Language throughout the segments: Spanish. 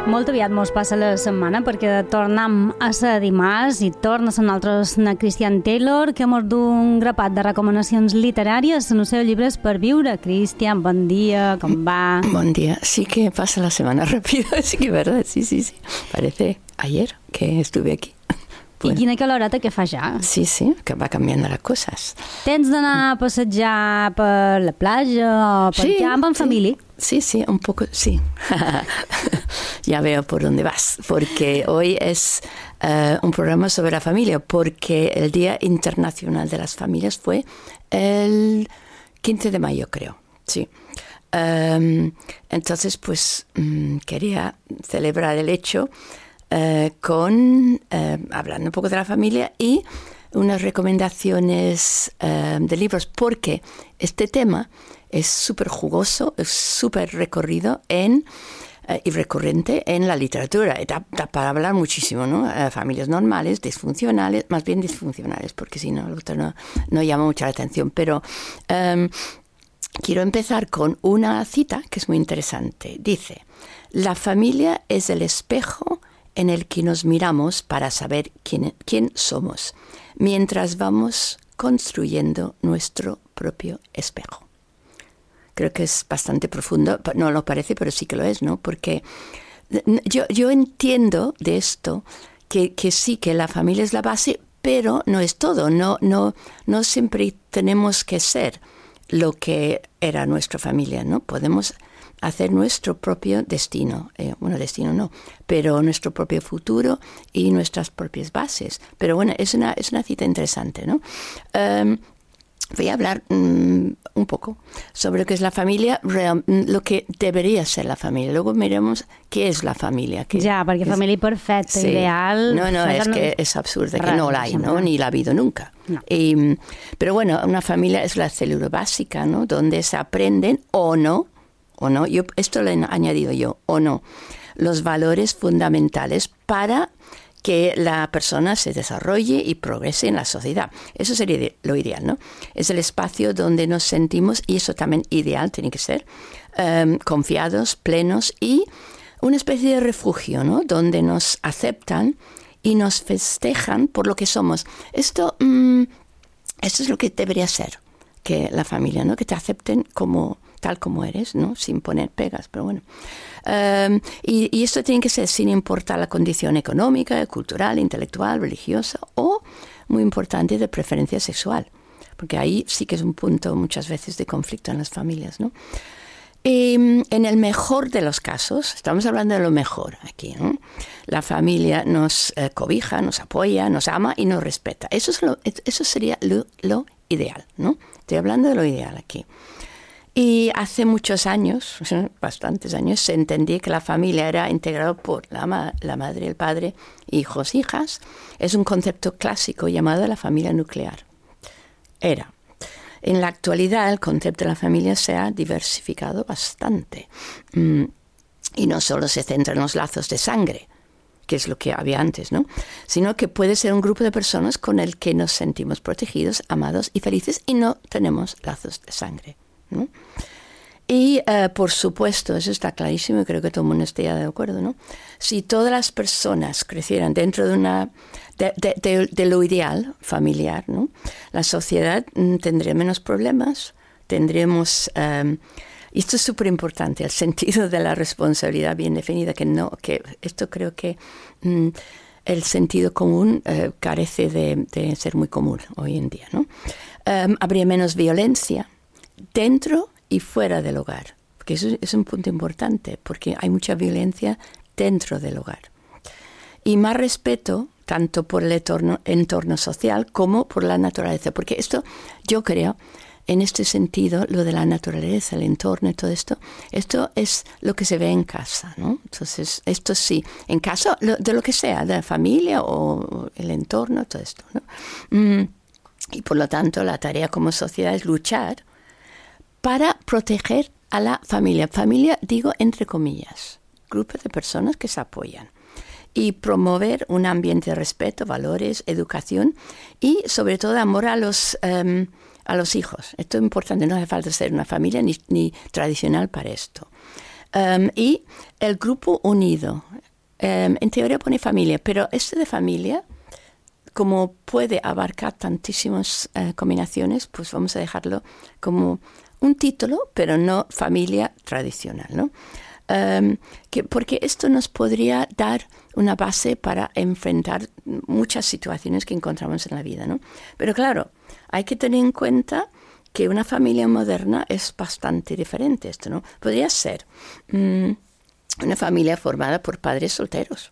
Molt aviat mos passa la setmana perquè tornem a ser dimarts i torna a ser nosaltres na Christian Taylor, que mos du un grapat de recomanacions literàries en els seus llibres per viure. Christian, bon dia, com va? Bon dia. Sí que pasa la semana rápido, sí que es verdad, sí. Parece ayer que estuve aquí. Bueno. I quina caloreta que fa ja. Sí, que va canviant les coses. Tens d'anar a passejar per la platja o per camp en família? Sí, un poco, sí. Ya veo por dónde vas, porque hoy es un programa sobre la familia, porque el Día Internacional de las Familias fue el 15 de mayo, creo, sí. Entonces, pues, quería celebrar el hecho hablando un poco de la familia y unas recomendaciones de libros, porque este tema es súper jugoso, es súper recorrido y recurrente en la literatura. Da para hablar muchísimo, ¿no? Familias normales, disfuncionales, más bien disfuncionales, porque si no, el otro no llama mucho la atención. Pero quiero empezar con una cita que es muy interesante. Dice: la familia es el espejo en el que nos miramos para saber quién somos, mientras vamos construyendo nuestro propio espejo. Creo que es bastante profundo, no lo parece, pero sí que lo es, ¿no? Porque yo entiendo de esto que sí, que la familia es la base, pero no es todo. No siempre tenemos que ser lo que era nuestra familia, ¿no? Podemos hacer nuestro propio destino. Destino no, pero nuestro propio futuro y nuestras propias bases. Pero bueno, es una cita interesante, ¿no? Voy a hablar un poco sobre lo que es la familia, lo que debería ser la familia. Luego miremos qué es la familia. Perquè família perfecta, sí. Ideal... No, es que es absurdo, que no la hay, ¿no? Ni la ha habido nunca. No. Pero bueno, una familia es la célula básica, ¿no? Donde se aprenden o no, esto lo he añadido yo, o no, los valores fundamentales para que la persona se desarrolle y progrese en la sociedad. Eso sería lo ideal, ¿no? Es el espacio donde nos sentimos, y eso también ideal tiene que ser, confiados, plenos y una especie de refugio, ¿no? Donde nos aceptan y nos festejan por lo que somos. Esto es lo que debería ser, que la familia, ¿no? Que te acepten tal como eres, ¿no? Sin poner pegas, pero bueno. Y esto tiene que ser sin importar la condición económica, cultural, intelectual, religiosa o, muy importante, de preferencia sexual. Porque ahí sí que es un punto muchas veces de conflicto en las familias, ¿no? En el mejor de los casos, estamos hablando de lo mejor aquí, ¿no? La familia nos cobija, nos apoya, nos ama y nos respeta. Eso sería lo ideal, ¿no? Estoy hablando de lo ideal aquí. Y hace muchos años, bastantes años, se entendía que la familia era integrada por la madre, el padre, hijos, hijas. Es un concepto clásico llamado la familia nuclear. Era. En la actualidad, el concepto de la familia se ha diversificado bastante. Y no solo se centra en los lazos de sangre, que es lo que había antes, ¿no? Sino que puede ser un grupo de personas con el que nos sentimos protegidos, amados y felices y no tenemos lazos de sangre, ¿no? Y por supuesto, eso está clarísimo y creo que todo el mundo estaría de acuerdo, ¿no? Si todas las personas crecieran dentro de lo ideal familiar, ¿no? La sociedad tendría menos problemas, tendríamos, y esto es súper importante, el sentido de la responsabilidad bien definida, que esto creo que el sentido común carece de ser muy común hoy en día, ¿no? Habría menos violencia dentro y fuera del hogar, porque eso es un punto importante, porque hay mucha violencia dentro del hogar. Y más respeto, tanto por el entorno social como por la naturaleza, porque esto, yo creo, en este sentido, lo de la naturaleza, el entorno y todo esto es lo que se ve en casa, ¿no? Entonces, esto sí, en casa de lo que sea, de la familia o el entorno, todo esto, ¿no? Y por lo tanto, la tarea como sociedad es luchar para proteger a la familia. Familia, digo, entre comillas, grupos de personas que se apoyan. Y promover un ambiente de respeto, valores, educación y, sobre todo, amor a los hijos. Esto es importante, no hace falta ser una familia ni tradicional para esto. Y el grupo unido, En teoría pone familia, pero esto de familia, como puede abarcar tantísimas combinaciones, pues vamos a dejarlo como un título, pero no familia tradicional, ¿no? Porque esto nos podría dar una base para enfrentar muchas situaciones que encontramos en la vida, ¿no? Pero claro, hay que tener en cuenta que una familia moderna es bastante diferente esto, ¿no? Podría ser una familia formada por padres solteros.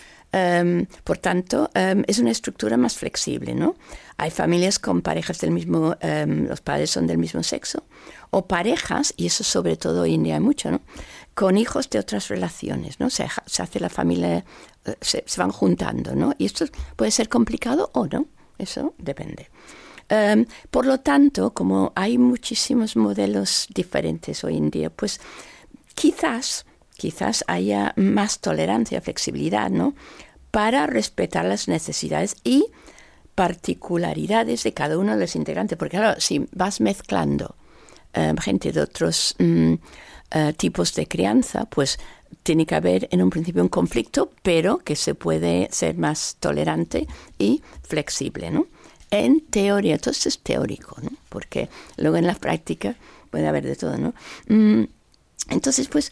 Por tanto, es una estructura más flexible, ¿no? Hay familias con parejas del mismo, los padres son del mismo sexo, o parejas, y eso sobre todo hoy en día hay mucho, ¿no? Con hijos de otras relaciones, ¿no? Se hace la familia, se van juntando, ¿no? Y esto puede ser complicado o no, eso depende. Por lo tanto, como hay muchísimos modelos diferentes hoy en día, pues quizás haya más tolerancia, flexibilidad, ¿no? Para respetar las necesidades y particularidades de cada uno de los integrantes. Porque claro, si vas mezclando gente de otros tipos de crianza, pues tiene que haber en un principio un conflicto, pero que se puede ser más tolerante y flexible, ¿no? En teoría, todo esto es teórico, ¿no? Porque luego en la práctica puede haber de todo, ¿no? Entonces, pues,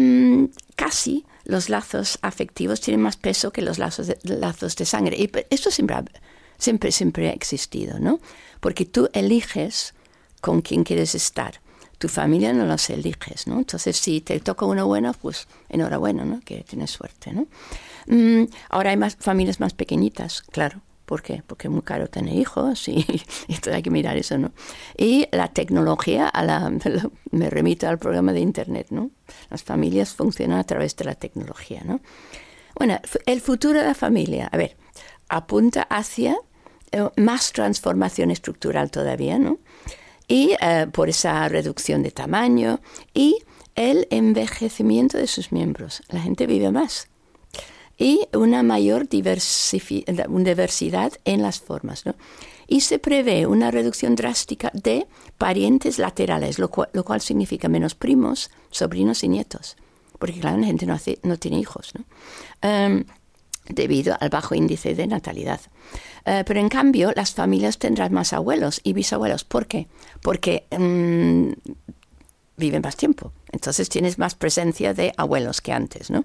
casi los lazos afectivos tienen más peso que los lazos de sangre. Y esto siempre ha existido, ¿no? Porque tú eliges con quién quieres estar. Tu familia no los eliges, ¿no? Entonces, si te toca una buena, pues enhorabuena, ¿no? Que tienes suerte, ¿no? Ahora hay más familias más pequeñitas, claro. ¿Por qué? Porque es muy caro tener hijos y entonces hay que mirar eso, ¿no? Y la tecnología, me remito al programa de Internet, ¿no? Las familias funcionan a través de la tecnología, ¿no? Bueno, el futuro de la familia, a ver, apunta hacia más transformación estructural todavía, ¿no? Y por esa reducción de tamaño y el envejecimiento de sus miembros. La gente vive más. Y una mayor diversidad en las formas, ¿no? Y se prevé una reducción drástica de parientes laterales, lo cual significa menos primos, sobrinos y nietos. Porque claro, la gente no tiene hijos, ¿no? Debido al bajo índice de natalidad. Pero en cambio, las familias tendrán más abuelos y bisabuelos. ¿Por qué? Porque viven más tiempo. Entonces tienes más presencia de abuelos que antes, ¿no?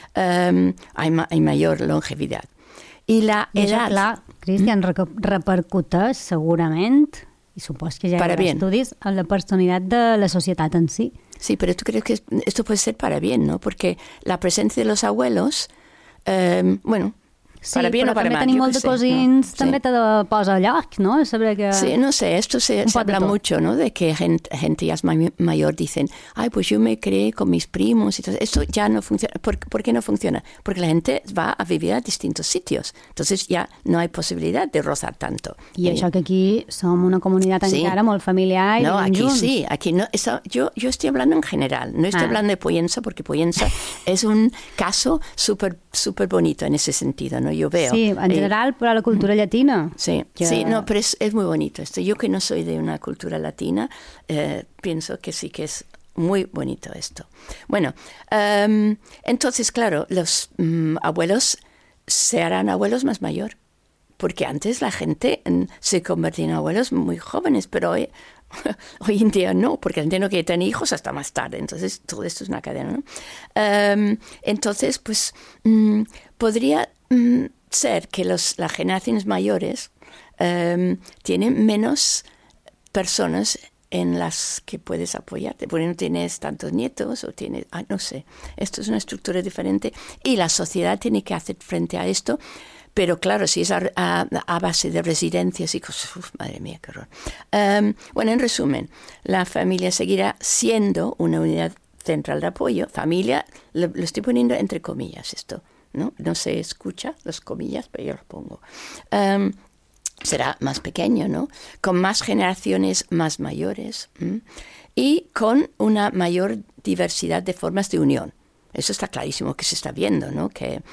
Hay mayor longevidad. I la edat... Clar, Cristian, repercuteix segurament, y supos que ya hay estudios, en la personalidad de la sociedad en sí. Sí, pero tú crees que esto puede ser para bien, ¿no? Porque la presencia de los abuelos, bueno... Sí, para bien o para mal. Sí, però també tenim molts de cosins, no? També te posa a lloc, ¿no? Saber que... Sí, no sé, esto se habla mucho, ¿no? De que gente ya es mayor dicen, ay, pues yo me crié con mis primos y todo. Esto ya no funciona. ¿Por qué no funciona? Porque la gente va a vivir a distintos sitios. Entonces ya no hay posibilidad de rozar tanto. I això que aquí som una comunitat encara molt familiar i no, aquí junts. Sí, aquí no. Yo estoy hablando en general, no estoy hablando de Pollensa, porque Pollensa es un caso súper bonito en ese sentido, ¿no? Yo veo. Sí, en general, para la cultura latina. Sí, sí, no, pero es muy bonito esto. Yo que no soy de una cultura latina, pienso que sí que es muy bonito esto. Bueno, entonces, claro, los abuelos se harán abuelos más mayor, porque antes la gente se convertía en abuelos muy jóvenes, pero hoy en día no, porque la gente no quiere tener hijos hasta más tarde. Entonces, todo esto es una cadena, ¿no? Entonces, pues, podría ser que las generaciones mayores tienen menos personas en las que puedes apoyarte, porque no tienes tantos nietos o tienes, no sé, esto es una estructura diferente y la sociedad tiene que hacer frente a esto. Pero claro, si es a base de residencias y cosas, madre mía, qué horror. Bueno, en resumen, la familia seguirá siendo una unidad central de apoyo. Familia, lo estoy poniendo entre comillas esto, ¿no? No se escucha las comillas, pero yo lo pongo. Será más pequeño, ¿no? Con más generaciones más mayores y con una mayor diversidad de formas de unión. Eso está clarísimo que se está viendo, ¿no? Que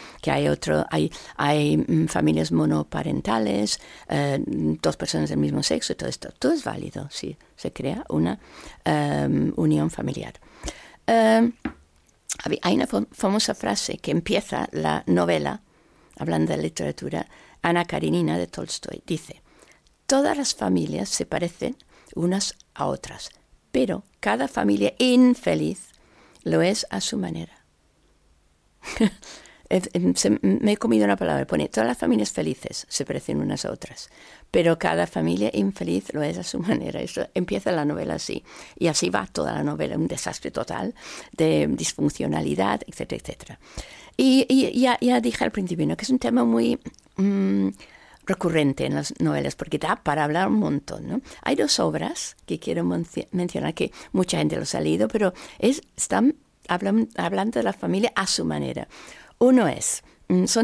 hay familias monoparentales, dos personas del mismo sexo, todo esto. Todo es válido si se crea una unión familiar. hay una famosa frase que empieza la novela, hablando de literatura, Ana Karenina de Tolstoy. Dice, todas las familias se parecen unas a otras, pero cada familia infeliz lo es a su manera. Me he comido una palabra, pone, todas las familias felices se parecen unas a otras, pero cada familia infeliz lo es a su manera. Eso empieza la novela así, y así va toda la novela, un desastre total de disfuncionalidad, etcétera, etcétera. Y ya dije al principio, ¿no?, que es un tema muy recurrente en las novelas, porque da para hablar un montón, ¿no? Hay dos obras que quiero mencionar, que mucha gente los ha leído, pero están hablando de la familia a su manera. Uno es, son